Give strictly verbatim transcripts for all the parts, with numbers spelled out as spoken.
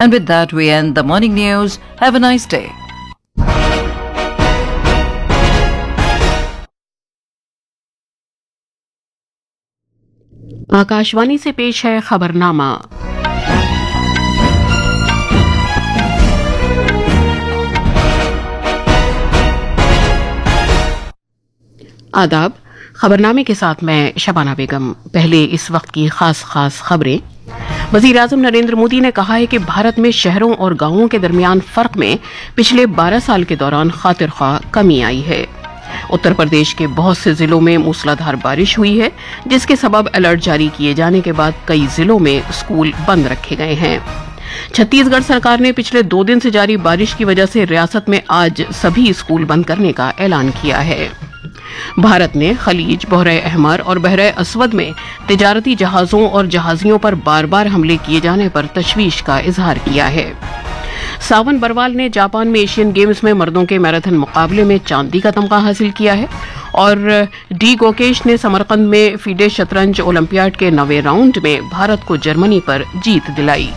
And with that, we end the morning news. Have a nice day. Akashvani से पेश है खबरनामा। आदाब। खबरनामे के साथ मैं शबाना बेगम। पहले इस वक्त की खास खास खबरें। वजीर आजम नरेंद्र मोदी ने कहा है कि भारत में शहरों और गांवों के दरमियान फर्क में पिछले बारह साल के दौरान खातिर ख्वाह कमी आई है। उत्तर प्रदेश के बहुत से जिलों में मूसलाधार बारिश हुई है, जिसके सबब अलर्ट जारी किए जाने के बाद कई जिलों में स्कूल बंद रखे गए हैं। छत्तीसगढ़ सरकार ने पिछले दो दिन से जारी बारिश की वजह से रियासत में आज सभी स्कूल बंद करने का ऐलान किया है। भारत ने खलीज, बहरे अहमर और बहरे असवद में तिजारती जहाजों और जहाजियों पर बार बार हमले किए जाने पर तशवीश का इजहार किया है। सावन बरवाल ने जापान में एशियन गेम्स में मर्दों के मैराथन मुकाबले में चांदी का तमगा हासिल किया है और डी गोकेश ने समरकंद में फीडे शतरंज ओलंपियाड के नवे राउंड में भारत को जर्मनी पर जीत दिलाई।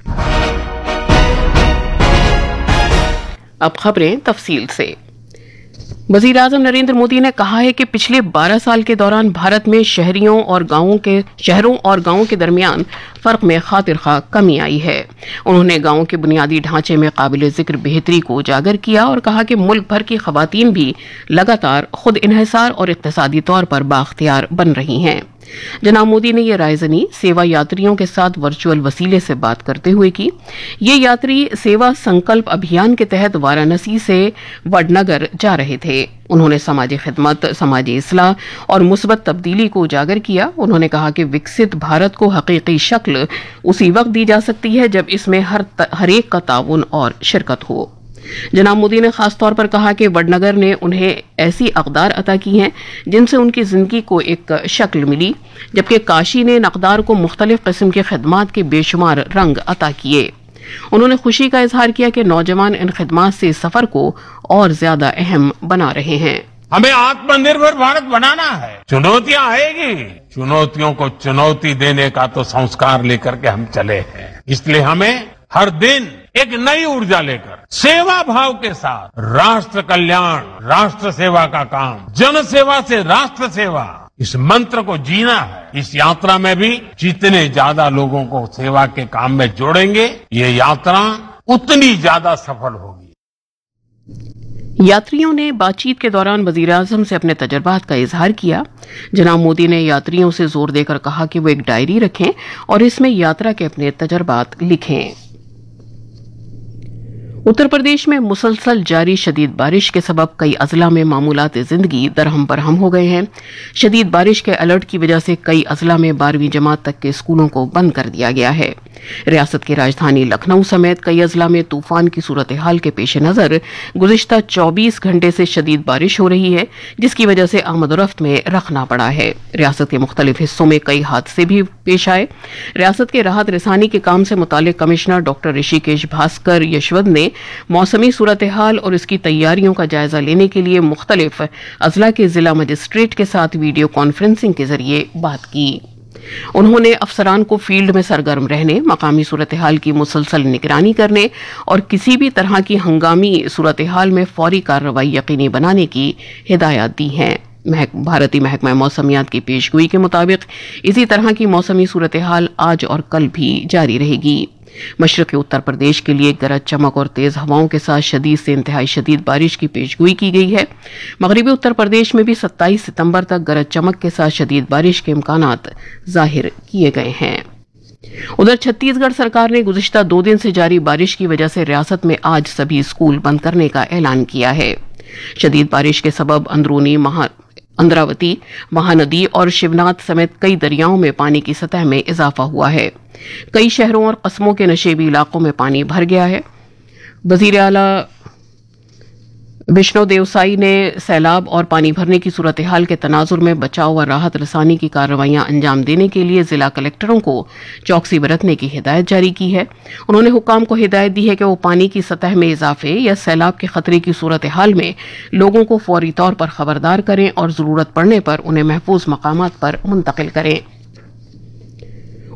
अब खबरें तफसील से। वजीर आजम नरेंद्र मोदी ने कहा है कि पिछले बारह साल के दौरान भारत में शहरियों और गांवों के शहरों और गांवों के दरमियान फर्क में खातिर ख्वाह कमी आई है। उन्होंने गांवों के बुनियादी ढांचे में काबिल जिक्र बेहतरी को उजागर किया और कहा कि मुल्क भर की खवातीन भी लगातार खुद इन्हिसार और इक्तिसादी तौर पर बाख्तियार बन रही हैं। जनाब मोदी ने यह रायजनी सेवा यात्रियों के साथ वर्चुअल वसीले से बात करते हुए की। ये यात्री सेवा संकल्प अभियान के तहत वाराणसी से वडनगर जा रहे थे। उन्होंने समाजी खिदमत, समाजी इस्लाह और मुस्बत तब्दीली को उजागर किया। उन्होंने कहा कि विकसित भारत को हकीकी शक्ल उसी वक्त दी जा सकती है जब इसमें हर हर एक का ताउन और शिरकत हो। जनाब मोदी ने खास तौर पर कहा कि वडनगर ने उन्हें ऐसी अक़दार अता की हैं जिनसे उनकी जिंदगी को एक शक्ल मिली, जबकि काशी ने नक़दार को मुख्तलिफ किस्म के खिदमात के बेशुमार रंग अता किए। उन्होंने खुशी का इजहार किया कि नौजवान इन खिदमात से सफर को और ज्यादा अहम बना रहे हैं। हमें आत्मनिर्भर भारत बनाना है। चुनौतियां आएगी, चुनौतियों को चुनौती देने का तो संस्कार लेकर के हम चले हैं। इसलिए हमें हर दिन एक नई ऊर्जा लेकर सेवा भाव के साथ राष्ट्र कल्याण, राष्ट्र सेवा का काम, जन सेवा से राष्ट्र सेवा, इस मंत्र को जीना है। इस यात्रा में भी जितने ज्यादा लोगों को सेवा के काम में जोड़ेंगे, ये यात्रा उतनी ज्यादा सफल होगी। यात्रियों ने बातचीत के दौरान वजीर आजम से अपने तजर्बात का इजहार किया। जनाब मोदी ने यात्रियों से जोर देकर कहा कि वो एक डायरी रखें और इसमें यात्रा के अपने तजर्बात लिखें। उत्तर प्रदेश में मुसलसल जारी शदीद बारिश के सबब कई अजला में मामूलात जिंदगी दरहम बरहम हो गए हैं। शदीद बारिश के अलर्ट की वजह से कई अजला में बारहवीं जमात तक के स्कूलों को बंद कर दिया गया है। रियासत की राजधानी लखनऊ समेत कई अजला में तूफान की सूरत हाल के पेश नजर गुज़िश्ता चौबीस घंटे से शदीद बारिश हो रही है, जिसकी वजह से आमदोरफ्त में रखना पड़ा है। रियासत के मुख्तलिफ हिस्सों में कई हादसे भी पेश आए। रियासत के राहत रसानी के काम से मुतालिक कमिश्नर डॉक्टर ऋषिकेश भास्कर यशवंत ने मौसमी सूरत हाल और इसकी तैयारियों का जायजा लेने के लिए मुख्तलिफ अजला के जिला मजिस्ट्रेट के साथ वीडियो कॉन्फ्रेंसिंग के जरिए बात की। उन्होंने अफसरान को फील्ड में सरगर्म रहने, मकामी सूरत हाल की मुसलसल निगरानी करने और किसी भी तरह की हंगामी सूरत हाल में फौरी कार्रवाई यकीनी बनाने की हिदायत दी हैं। भारतीय महकमा मौसमियात की पेशगोई के मुताबिक इसी तरह की मौसमी सूरत हाल आज और कल भी जारी रहेगी। मशरक़ी उत्तर प्रदेश के लिए गरज चमक और तेज हवाओं के साथ शदीद से इंतहाई शदीद बारिश की पेशगोई की गई है। मगरबी उत्तर प्रदेश में भी सत्ताईस सितंबर तक गरज चमक के साथ शदीद बारिश के इम्कानात जाहिर किए गए हैं। उधर छत्तीसगढ़ सरकार ने गुज़िश्ता दो दिन से जारी बारिश की वजह से रियासत में आज सभी स्कूल बंद करने का ऐलान किया है। शदीद बारिश के सबब अंदरूनी महा इंद्रावती, महानदी और शिवनाथ समेत कई दरियाओं में पानी की सतह में इजाफा हुआ है। कई शहरों और कस्बों के नशेबी इलाकों में पानी भर गया है। वजीर आला विष्णु देवसाई ने सैलाब और पानी भरने की सूरत हाल के तनाजुर में बचाव और राहत रसानी की कार्रवाइयां अंजाम देने के लिए जिला कलेक्टरों को चौकसी बरतने की हिदायत जारी की है। उन्होंने हुक्काम को हिदायत दी है कि वो पानी की सतह में इजाफे या सैलाब के खतरे की सूरत हाल में लोगों को फौरी तौर पर खबरदार करें और जरूरत पड़ने पर उन्हें महफूज मकामात पर मुंतकिल करें।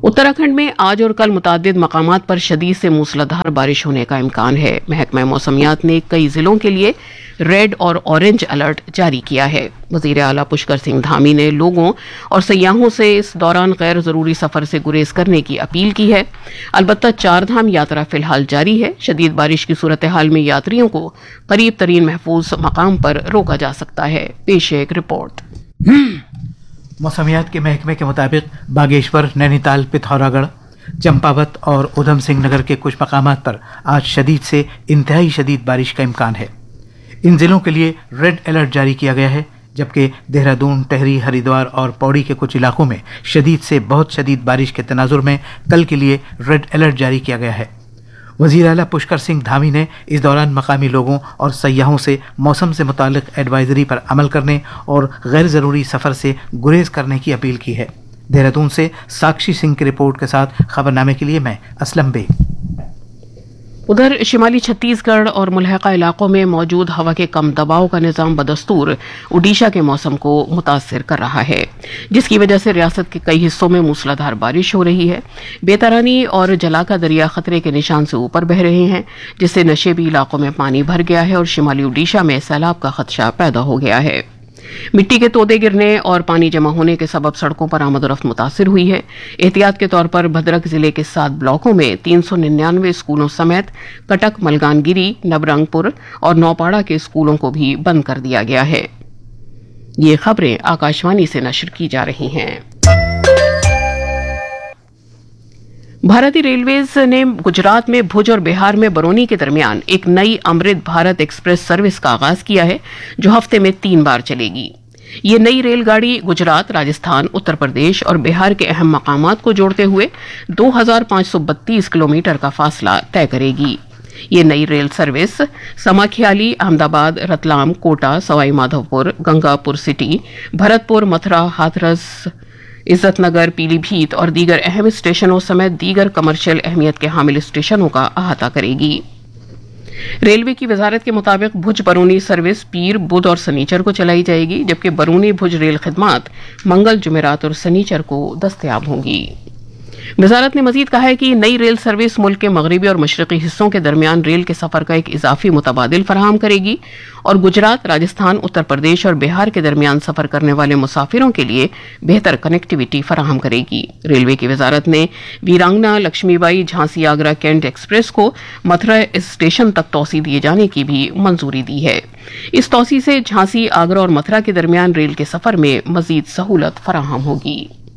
उत्तराखंड में आज और कल मुतादिद मकामात पर शदीद से मूसलाधार बारिश होने का इम्कान है। महकमा मौसमियात ने कई जिलों के लिए रेड और ऑरेंज अलर्ट जारी किया है। वजीर आला पुष्कर सिंह धामी ने लोगों और सयाहों से इस दौरान गैर जरूरी सफर से गुरेज करने की अपील की है। अलबत्ता चार धाम यात्रा फिलहाल जारी है। शदीद बारिश की सूरत हाल में यात्रियों को करीब तरीन महफूज मकाम पर रोका जा सकता है। पेश है एक रिपोर्ट। मौसमियात के महकमे के मुताबिक बागेश्वर, नैनीताल, पिथौरागढ़, चंपावत और उधम सिंह नगर के कुछ मकामात पर आज शदीद से इंतहाई शदीद बारिश का इम्कान है। इन जिलों के लिए रेड अलर्ट जारी किया गया है, जबकि देहरादून, टेहरी, हरिद्वार और पौड़ी के कुछ इलाकों में शदीद से बहुत शदीद बारिश के तनाजुर में कल के लिए रेड अलर्ट जारी किया गया है। वज़ीर आला पुष्कर सिंह धामी ने इस दौरान मकामी लोगों और सयाहों से मौसम से मुतालिक एडवाइजरी पर अमल करने और गैर ज़रूरी सफ़र से गुरेज करने की अपील की है। देहरादून से साक्षी सिंह की रिपोर्ट के साथ खबरनामे के लिए मैं असलम बेग। उधर शिमाली छत्तीसगढ़ और मुल्हका इलाकों में मौजूद हवा के कम दबाव का निजाम बदस्तूर ओडिशा के मौसम को मुतासिर कर रहा है, जिसकी वजह से रियासत के कई हिस्सों में मूसलाधार बारिश हो रही है। बेतरानी और जलाका दरिया खतरे के निशान से ऊपर बह रहे हैं, जिससे नशेबी इलाकों में पानी भर गया है और शिमाली ओडिशा में सैलाब का खदशा पैदा हो गया है। मिट्टी के तोदे गिरने और पानी जमा होने के सबब सड़कों पर आमदोरफ्त मुतासिर हुई है। एहतियात के तौर पर भद्रक जिले के सात ब्लॉकों में तीन सौ निन्यानवे स्कूलों समेत कटक, मलकानगिरी, नवरंगपुर और नौपाड़ा के स्कूलों को भी बंद कर दिया गया है। ये खबरें आकाशवाणी से नशर की जा रही हैं। भारतीय रेलवेज ने गुजरात में भुज और बिहार में बरौनी के दरमियान एक नई अमृत भारत एक्सप्रेस सर्विस का आगाज किया है, जो हफ्ते में तीन बार चलेगी। ये नई रेलगाड़ी गुजरात, राजस्थान, उत्तर प्रदेश और बिहार के अहम मकामात को जोड़ते हुए दो हजार पांच सौ बत्तीस किलोमीटर का फासला तय करेगी। ये नई rail service समाख्याली, Ahmedabad, Ratlam, Kota, Sawai Madhopur, Gangapur city, Bharatpur, Mathura, Hathras, Izzatnagar, Pilibhit और दीगर अहम स्टेशनों समेत दीगर कमर्शियल अहमियत के हामिल स्टेशनों का अहाता करेगी। रेलवे की वजारत के मुताबिक भुज बरौनी सर्विस पीर, बुध और सनीचर को चलाई जाएगी, जबकि बरौनी भुज रेल खिदमात मंगल, जुमेरात और सनीचर को दस्तयाब होंगी। वजारत ने मजीद कहा है कि नई रेल सर्विस मुल्क के मगरबी और मशरकी हिस्सों के दरमियान रेल के सफर का एक इजाफी मुतबादिल फराहम करेगी और गुजरात, राजस्थान, उत्तर प्रदेश और बिहार के दरमियान सफर करने वाले मुसाफिरों के लिए बेहतर कनेक्टिविटी फराहम करेगी। रेलवे की वजारत ने वीरांगना, लक्ष्मीबाई, झांसी, आगरा कैंट एक्सप्रेस को मथुरा स्टेशन तक तोसी दिए जाने की भी मंजूरी दी है। इस तोसी से झांसी, आगरा और मथुरा के दरमियान रेल के सफर में मजीद सहूलत फराहम होगी।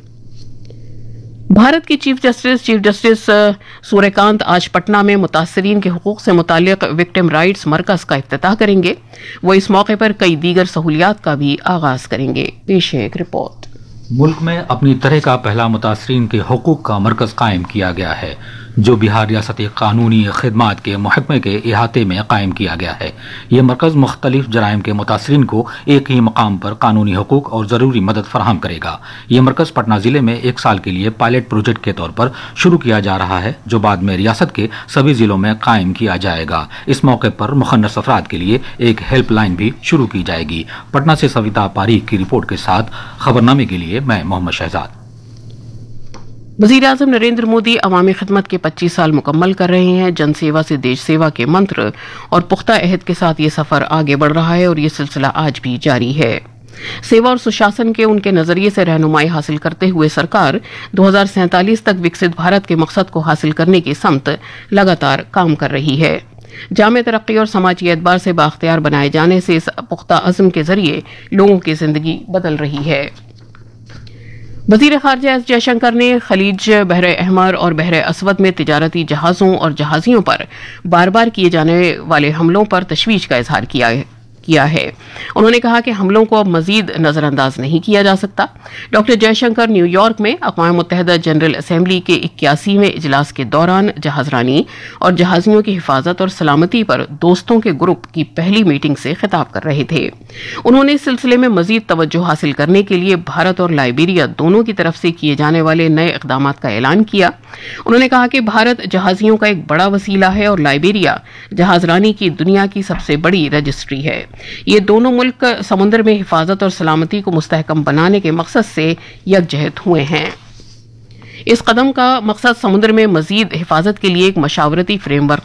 भारत के chief justice chief justice Suryakant आज पटना में मुतासरीन के हुकूक से मुताल्लिक विक्टिम राइट्स मरकज का इफ्तिताह करेंगे। वो इस मौके पर कई दीगर सहूलियात का भी आगाज करेंगे। पेश है एक रिपोर्ट। मुल्क में अपनी तरह का पहला मुतासरीन के हुकूक का मरकज कायम किया गया है, जो बिहार रियासती कानूनी खिदमात के महकमे के इहाते में कायम किया गया है। यह मरकज मुख्तलिफ जराइम के मुतासरीन को एक ही मकाम पर कानूनी हुकूक और जरूरी मदद फराहम करेगा। यह मरकज पटना जिले में एक साल के लिए पायलट प्रोजेक्ट के तौर पर शुरू किया जा रहा है, जो बाद में रियासत के सभी जिलों में कायम किया जाएगा। इस मौके पर मुखन्नस अफराद के लिए एक हेल्पलाइन भी शुरू की जाएगी। पटना से सविता पारीख की रिपोर्ट के साथ खबरनामे के लिए मैं मोहम्मद शहजाद। वज़ीर आज़म नरेंद्र मोदी अवामी खिदमत के पच्चीस साल मुकम्मल कर रहे हैं। जन सेवा से देश सेवा के मंत्र और पुख्ता अहद के साथ ये सफर आगे बढ़ रहा है और ये सिलसिला आज भी जारी है। सेवा और सुशासन के उनके नजरिए से रहनुमाई हासिल करते हुए सरकार दो हजार सैंतालीस तक विकसित भारत के मकसद को हासिल करने की समत लगातार काम कर रही है। जामे तरक्की और समाजी एतबार से बाख्तियार बनाए जाने से इस पुख्ता अज़्म के जरिए लोगों की जिंदगी बदल रही है। वजीर खारजा एस जयशंकर ने खलीज, बहरे अहमर और बहरे असवद में तिजारती जहाजों और जहाजियों पर बार बार किए जाने वाले हमलों पर तशवीश का इजहार किया है किया है उन्होंने कहा कि हमलों को अब मजीद नजरअंदाज नहीं किया जा सकता। डॉक्टर जयशंकर न्यूयॉर्क में अक़वाम मुत्तहिदा जनरल असेंबली के इक्यासीवें इजलास के दौरान जहाजरानी और जहाजियों की हिफाजत और सलामती पर दोस्तों के ग्रुप की पहली मीटिंग से खिताब कर रहे थे। उन्होंने इस सिलसिले में मजीद तवज्जो हासिल करने के लिए भारत और लाइबेरिया दोनों की तरफ से किए जाने वाले नए इक़दाम का ऐलान किया। उन्होंने कहा कि भारत जहाजियों का एक बड़ा वसीला है और लाइबेरिया जहाजरानी की दुनिया की सबसे बड़ी रजिस्ट्री है। ये दोनों मुल्क समुद्र में हिफाजत और सलामती को मुस्तहकम बनाने के मकसद से यकजहत हुए हैं। इस कदम का मकसद समुद्र में मजीद हिफाजत के लिए एक मशावरती फ्रेमवर्क